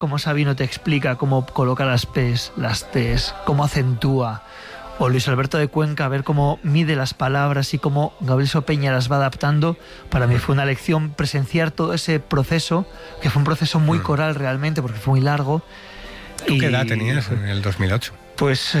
cómo Sabino te explica cómo coloca las P's, las T's, cómo acentúa. O Luis Alberto de Cuenca, ver cómo mide las palabras y cómo Gabriel Sopeña las va adaptando. Para mí fue una lección presenciar todo ese proceso, que fue un proceso muy coral realmente, porque fue muy largo. ¿Tú qué edad tenías en el 2008? Pues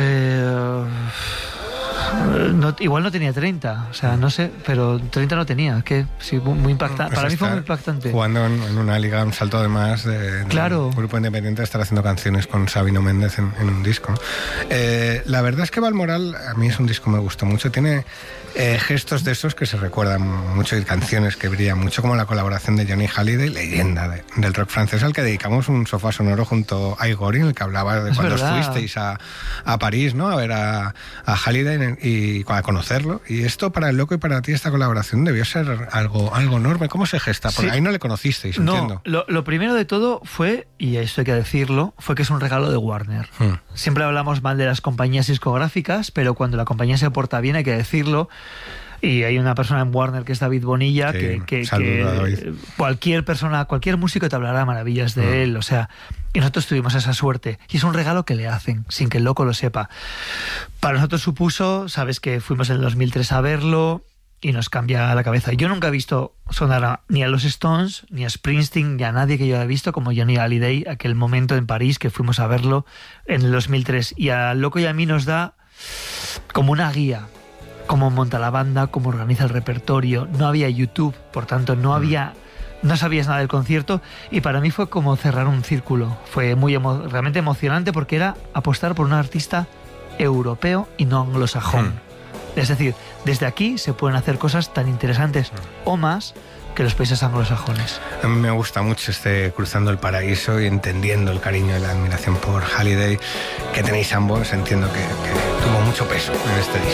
igual no tenía 30, o sea, no sé, pero 30 no tenía, que sí, muy impactante. Para mí fue muy impactante. Jugando en una liga, un salto además de un grupo independiente, estar haciendo canciones con Sabino Méndez en un disco. La verdad es que Balmoral, a mí es un disco que me gustó mucho, tiene gestos de esos que se recuerdan mucho y canciones que brillan mucho, como la colaboración de Johnny Hallyday, leyenda del rock francés, al que dedicamos un sofá sonoro junto a Igor, en el que hablaba de cuando fuisteis a París, ¿no? A ver a Hallyday y a conocerlo. Y esto para el loco y para ti, esta colaboración debió ser algo enorme. ¿Cómo se gesta? Porque ahí no le conocisteis, entiendo. Lo primero de todo fue, y esto hay que decirlo, fue que es un regalo de Warner. Siempre hablamos mal de las compañías discográficas, pero cuando la compañía se porta bien hay que decirlo. Y hay una persona en Warner que es David Bonilla, que cualquier músico te hablará maravillas de él, o sea, y nosotros tuvimos esa suerte, y es un regalo que le hacen, sin que el loco lo sepa. Para nosotros supuso, sabes que fuimos en el 2003 a verlo, y nos cambia la cabeza. Yo nunca he visto sonar ni a los Stones, ni a Springsteen, ni a nadie que yo haya visto, como Johnny Hallyday, aquel momento en París que fuimos a verlo en el 2003, y al loco y a mí nos da como una guía, cómo monta la banda, cómo organiza el repertorio. No había YouTube, por tanto no sabías nada del concierto, y para mí fue como cerrar un círculo. Fue realmente emocionante, porque era apostar por un artista europeo y no anglosajón. Es decir, desde aquí se pueden hacer cosas tan interesantes o más que los países anglosajones. A mí me gusta mucho cruzando el paraíso y entendiendo el cariño y la admiración por Hallyday que tenéis ambos. Entiendo que tuvo mucho peso en este disco.